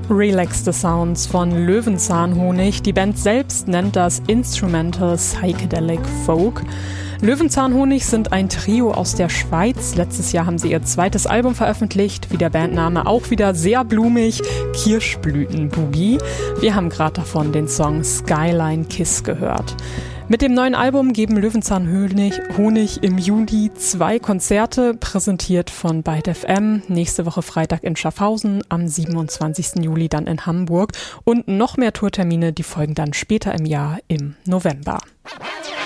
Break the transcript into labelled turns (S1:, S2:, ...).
S1: Relaxte Sounds von Löwenzahnhonig. Die Band selbst nennt das Instrumental Psychedelic Folk. Löwenzahnhonig sind ein Trio aus der Schweiz. Letztes Jahr haben sie ihr zweites Album veröffentlicht. Wie der Bandname auch wieder sehr blumig. Kirschblütenboogie. Wir haben gerade davon den Song Skyline Kiss gehört. Mit dem neuen Album geben Löwenzahnhonig im Juli 2 Konzerte, präsentiert von Byte FM. Nächste Woche Freitag in Schaffhausen, am 27. Juli dann in Hamburg. Und noch mehr Tourtermine, die folgen dann später im Jahr im November.